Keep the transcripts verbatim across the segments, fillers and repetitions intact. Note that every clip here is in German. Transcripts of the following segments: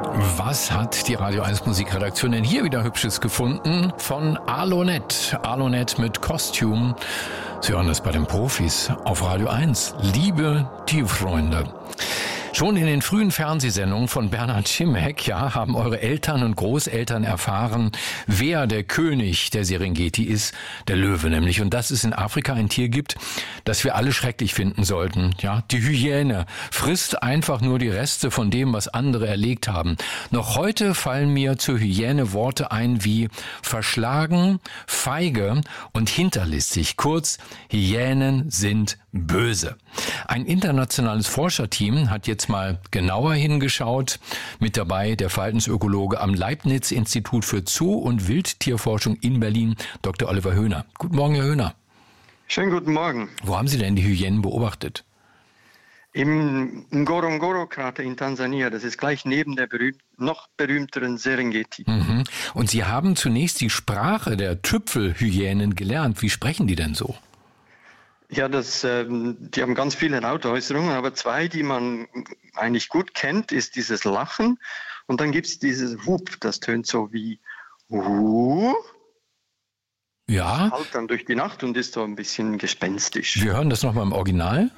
Was hat die Radio eins Musikredaktion denn hier wieder Hübsches gefunden? Von Alonet. Alonet mit Costume. Sie hören das bei den Profis auf Radio eins. Liebe Tierfreunde. Schon in den frühen Fernsehsendungen von Bernhard Schimek, ja, haben eure Eltern und Großeltern erfahren, wer der König der Serengeti ist, der Löwe nämlich. Und dass es in Afrika ein Tier gibt, das wir alle schrecklich finden sollten. Ja, die Hyäne frisst einfach nur die Reste von dem, was andere erlegt haben. Noch heute fallen mir zur Hyäne Worte ein wie verschlagen, feige und hinterlistig. Kurz, Hyänen sind böse. Ein internationales Forscherteam hat jetzt mal genauer hingeschaut. Mit dabei der Verhaltensökologe am Leibniz-Institut für Zoo- und Wildtierforschung in Berlin, Doktor Oliver Höhner. Guten Morgen, Herr Höhner. Schönen guten Morgen. Wo haben Sie denn die Hyänen beobachtet? Im Ngorongoro-Krater in Tansania. Das ist gleich neben der berühmt, noch berühmteren Serengeti. Mhm. Und Sie haben zunächst die Sprache der Tüpfelhyänen gelernt. Wie sprechen die denn so? Ja, das, ähm, die haben ganz viele Lautäußerungen, aber zwei, die man eigentlich gut kennt, ist dieses Lachen und dann gibt es dieses Hup, das tönt so wie Hu. Ja. Das hallt dann durch die Nacht und ist so ein bisschen gespenstisch. Wir hören das nochmal im Original.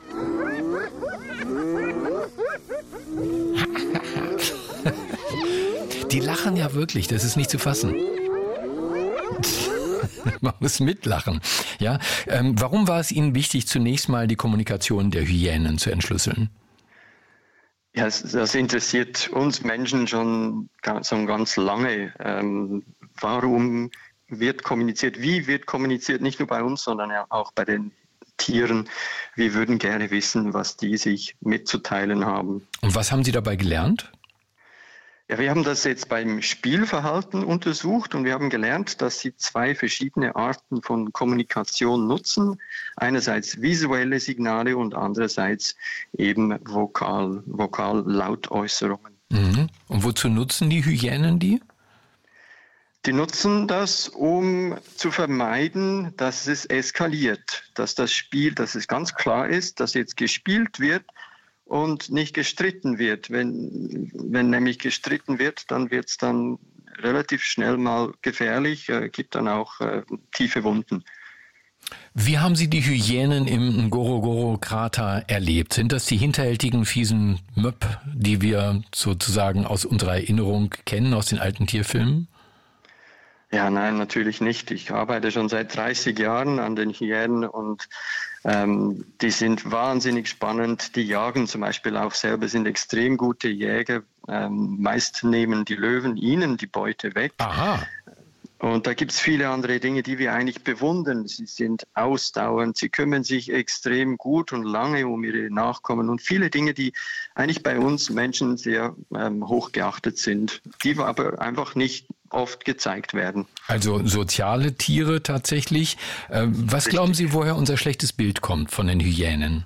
Die lachen ja wirklich, das ist nicht zu fassen. Man muss mitlachen. Ja, ähm, warum war es Ihnen wichtig, zunächst mal die Kommunikation der Hyänen zu entschlüsseln? Ja, das, das interessiert uns Menschen schon ganz, schon ganz lange. Ähm, warum wird kommuniziert? Wie wird kommuniziert? Nicht nur bei uns, sondern ja auch bei den Tieren. Wir würden gerne wissen, was die sich mitzuteilen haben. Und was haben Sie dabei gelernt? Ja, wir haben das jetzt beim Spielverhalten untersucht und wir haben gelernt, dass sie zwei verschiedene Arten von Kommunikation nutzen. Einerseits visuelle Signale und andererseits eben Vokal, Vokal-Lautäußerungen. Mhm. Und wozu nutzen die Hyänen die? Die nutzen das, um zu vermeiden, dass es eskaliert, dass das Spiel, dass es ganz klar ist, dass jetzt gespielt wird und nicht gestritten wird. Wenn, wenn nämlich gestritten wird, dann wird es dann relativ schnell mal gefährlich, äh, gibt dann auch äh, tiefe Wunden. Wie haben Sie die Hyänen im Ngorongoro-Krater erlebt? Sind das die hinterhältigen, fiesen Möp, die wir sozusagen aus unserer Erinnerung kennen, aus den alten Tierfilmen? Ja, nein, natürlich nicht. Ich arbeite schon seit dreißig Jahren an den Hyänen und ähm, die sind wahnsinnig spannend. Die jagen zum Beispiel auch selber, sind extrem gute Jäger. Ähm, meist nehmen die Löwen ihnen die Beute weg. Aha. Und da gibt es viele andere Dinge, die wir eigentlich bewundern. Sie sind ausdauernd, sie kümmern sich extrem gut und lange um ihre Nachkommen und viele Dinge, die eigentlich bei uns Menschen sehr ähm, hochgeachtet sind, die aber einfach nicht oft gezeigt werden. Also soziale Tiere tatsächlich. Ähm, was Richtig. glauben Sie, woher unser schlechtes Bild kommt von den Hyänen?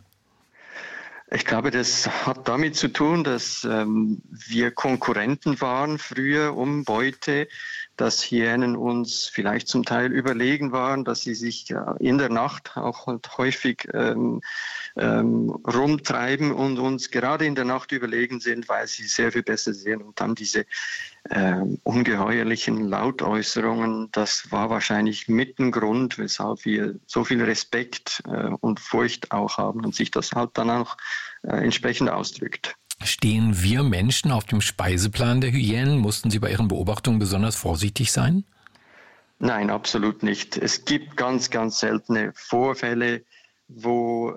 Ich glaube, das hat damit zu tun, dass ähm, wir Konkurrenten waren früher um Beute, dass Hyänen uns vielleicht zum Teil überlegen waren, dass sie sich ja, in der Nacht auch halt häufig ähm, ähm, rumtreiben und uns gerade in der Nacht überlegen sind, weil sie sehr viel besser sehen. Und dann diese ähm, ungeheuerlichen Lautäußerungen, das war wahrscheinlich mit ein Grund, weshalb wir so viel Respekt äh, und Furcht auch haben und sich das halt dann auch äh, entsprechend ausdrückt. Stehen wir Menschen auf dem Speiseplan der Hyänen? Mussten Sie bei Ihren Beobachtungen besonders vorsichtig sein? Nein, absolut nicht. Es gibt ganz, ganz seltene Vorfälle, wo